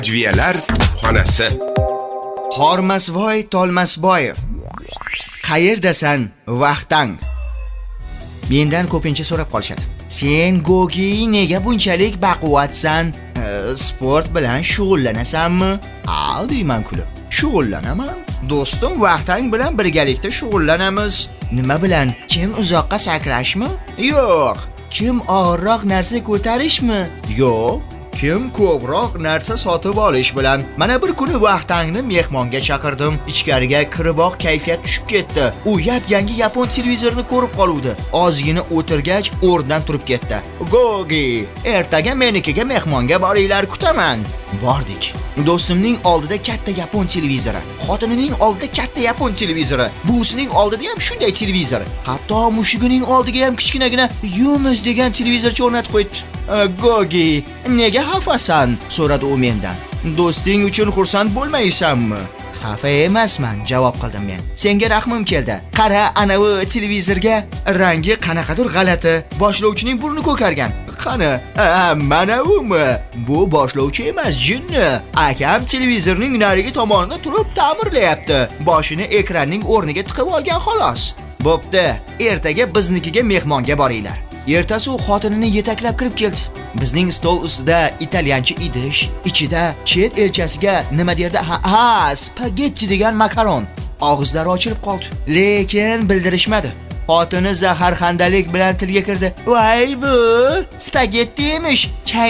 Jviyalar xonasi. Hormasvoy Tolmasboyev. Qayerdasan, Vaqtang? Mendan ko'pincha so'rab qolishadi. Sen Gogi nega bunchalik baquvvatsan? Sport bilan shug'ullanasanmi? Deyman kulib. Shug'ullanaman. Do'stim Vaqtang bilan birgalikda shug'ullanamiz. Nima bilan? Kim uzoqqa sakrashmi? Yo'q. Kim og'irroq narsa ko'tarishmi? Yo'q. Kim ko'proq narsa sotib olish bilan. Mana bir kuni Vaqtangni mehmonga chaqirdim. Ichkariga kiriboq kayfiyat tushib ketdi. U yangi yapon televizorini ko'rib qoluvdi. Ozgina o'tirgach o'rnidan turib ketdi. Gogi, ertaga menikiga mehmonga boringlar, kutaman. Bordik. Do'stimning oldida katta yapon televizori, xotinining oldida katta yapon televizori, buvisining oldida ham shunday televizor. Hatto mushugining oldiga ham kichkinagina Yunus degan televizorcha o'rnatib qo'yibdi. Gogi, nega xafasan? So'radi u mendan. Do'sting uchun xursand bo'lmaysanmi? Xafa emasman, javob qildim men. Senga rahmim keldi. Qara, anavi televizorga rangi qanaqadir g'alati, boshlovchining burni ko'kargan. Qani, mana umi. Bu boshlovchi emas, jinni. Akam televizorning narigi tomonida turib ta'mirlayapti. Boshini ekranning o'rniga tiqib olgan xolos. Bo'pti, ertaga biznikiga mehmonga boringlar. Ertasi u xotinini yetaklab kirib keldi. Bizning stol ustida italyancha idish, ichida chet elchasiga nima derdi? Spagetti degan makaron. Og'izlari ochilib qoldi, lekin bildirishmadi. Xotini zaharxandalik bilan tilga kirdi. Voy bu, spagetti emish.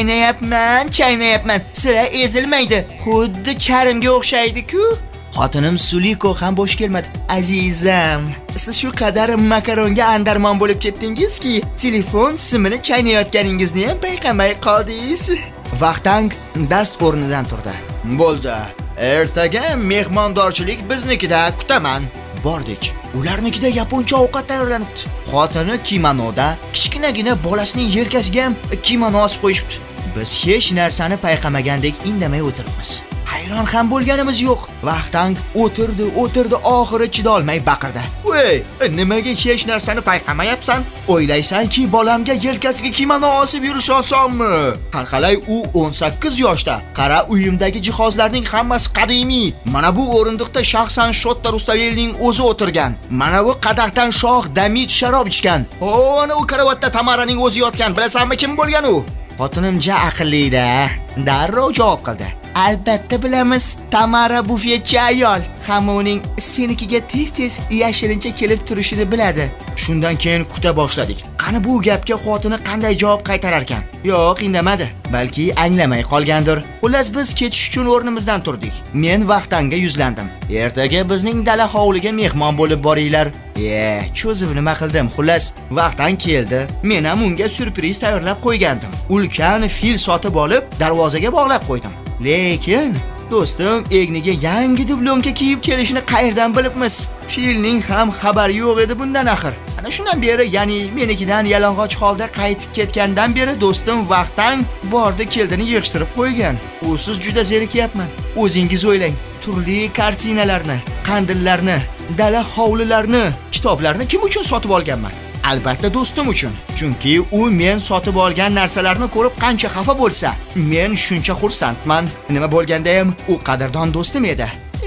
Chaynayapman. Sira ezilmaydi. Xuddi charimga o'xshaydi-ku. Xotinim Suliko ham bo'sh kelmadi. Azizam, siz shu qadar makaronga andarmon bo'lib ketdingizki, telefon simini chaynayotganingizni ham payqamay qoldingiz. Vaqtang dast o'rnidan turdi. Bo'ldi. Ertaga mehmondorchilik biznikida, kutaman. Bordik. Ularnikida yaponcha ovqat tayyorlanibdi. Xotini kimonoda, kichkinagina bolasining yelkasiga ham kimono osib qo'yishibdi. Biz hech narsani payqamagandek indamay o'tiribmiz. Hayron ham bo'lganimiz yo'q. Vaqtang o'tirdi, oxiri chidolmay baqirdi. "Voy, nimaga hech narsani payqamayapsan? O'ylaysanki bolamga yelkasiga kimono osib yurish osonmi? Harqalay u 18 yoshda. Qara, uyimdagi jihozlarning hammasi qadimiy. Mana bu o'rindiqda shaxsan Shotta Rustavelning o'zi o'tirgan. Mana bu qadaqdan shoh Damit sharob ichgan. Ana u karavotda Tamaraning o'zi yotgan. Bilasanmi kim bo'lgan u?" Xotinimcha aqlli-da, darrov javob qildi. Albatta bilamiz, Tamara bufetchi ayol. Hammaning senikiga tez-tez yashirincha kelib turishini biladi. Shundan keyin kuta boshladik. Qani bu gapga xotini qanday javob qaytarar ekan? Yo'q, indamadi. Balki anglamay qolgandir. Xullas biz ketish uchun o'rnimizdan turdik. Men Vaqtanga yuzlandim. Ertaga bizning dala hovliga mehmon bo'lib boringlar. Cho'zib nima qildim? Xullas Vaqtang keldi. Men ham unga surpriz tayyorlab qo'ygandim. Ulkan fil sotib olib, darvozaga bog'lab qo'ydim. Lekin do'stim egniga yangi diplomka kiyib kelishini qayerdan bilibmiz? Filning ham xabari yo'q edi bundan axir. Ana shundan beri, ya'ni menikidan yalang'och holda qaytib ketgandan beri do'stim Vaqtang bordi keldini yig'ishtirib qo'ygan. Usiz juda zerikyapman. O'zingiz o'ylang. Turli kartinalarni, qandillarni, dala hovlilarni, kitoblarni kim uchun sotib olganman? Albatta do'stim uchun. Chunki u men sotib olgan narsalarni ko'rib qancha xafa bo'lsa, men shuncha xursandman. Nima bo'lganda ham u qadrdon do'stim edi.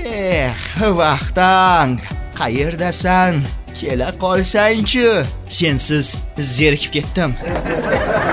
Vaqtang, qayerdasan? Kela qolsang-chi. Sensiz zerikib ketdim.